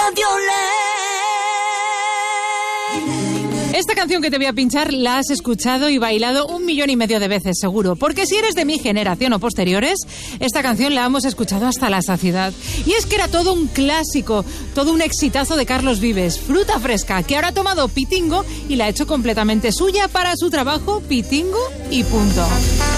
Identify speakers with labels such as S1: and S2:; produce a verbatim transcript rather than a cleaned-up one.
S1: Esta canción que te voy a pinchar la has escuchado y bailado un millón y medio de veces, seguro. Porque si eres de mi generación o posteriores, esta canción la hemos escuchado hasta la saciedad. Y es que era todo un clásico, todo un exitazo de Carlos Vives, Fruta Fresca, que ahora ha tomado Pitingo y la ha hecho completamente suya para su trabajo Pitingo y punto.